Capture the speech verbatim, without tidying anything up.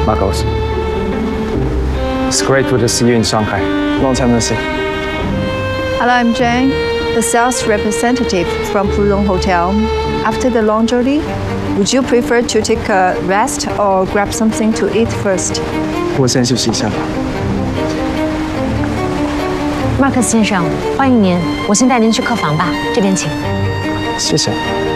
Marcos. It's great to see you in Shanghai. Long time no see. Hello, I'm Jane, the sales representative from Pudong Hotel. After the long journey, would you prefer to take a rest or grab something to eat first? 我先休息一下吧。 马克思先生，欢迎您，我先带您去客房吧，这边请。 谢谢。